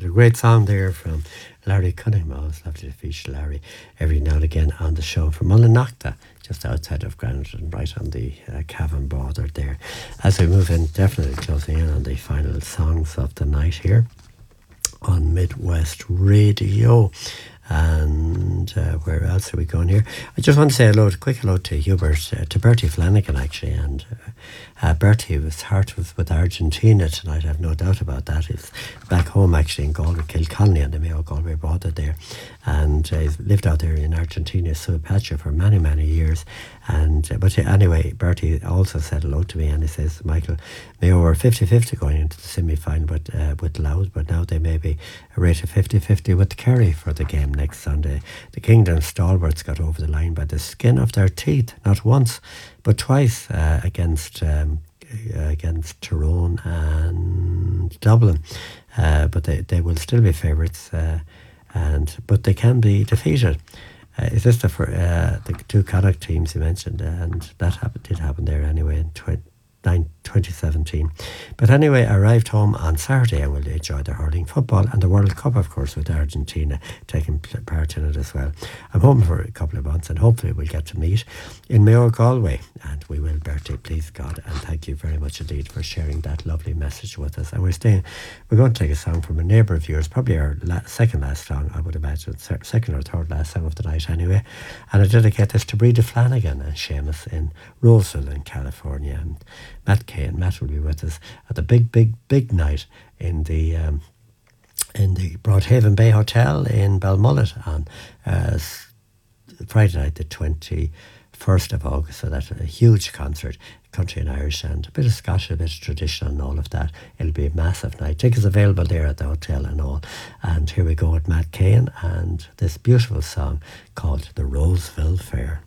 a great song there from Larry Cunningham. Always lovely to feature Larry every now and again on the show from Mullinacha, just outside of Granaldon, right on the Cavan border there. As we move in, definitely closing in on the final songs of the night here on Midwest Radio. And where else are we going here? I just want to say quick hello to Hubert, to Bertie Flanagan actually, and Bertie, his heart was with Argentina tonight, I've no doubt about that. He's back home actually in Galway, Kilcolny, on the Mayo Galway border there, and he's lived out there in Argentina, Suipacha, for many, many years. And but anyway, Bertie also said hello to me, and he says, Michael, Mayo were 50-50 going into the semi-final with Louth, but now they may be a rate of 50-50 with Kerry for the game next Sunday. The Kingdom stalwarts got over the line by the skin of their teeth, not once but twice, against Tyrone and Dublin, but they will still be favourites, but they can be defeated. Is this the two Connacht teams you mentioned? And that did happen there anyway in 2017. But anyway, I arrived home on Saturday and will enjoy the hurling, football and the World Cup, of course, with Argentina taking part in it as well. I'm home for a couple of months and hopefully we'll get to meet in Mayo Galway, and we will, Bertie, please God, and thank you very much indeed for sharing that lovely message with us. And we're going to take a song from a neighbour of yours, probably our second last song, I would imagine, second or third last song of the night anyway, and I dedicate this to Breda Flanagan and Seamus in Roseville in California. And Matt will be with us at the big night in the Broadhaven Bay Hotel in Balmullet on Friday night, the 21st of August. So that's a huge concert, country and Irish, and a bit of Scottish, a bit of traditional and all of that. It'll be a massive night. Tickets available there at the hotel and all. And here we go with Matt Cain and this beautiful song called The Roseville Fair.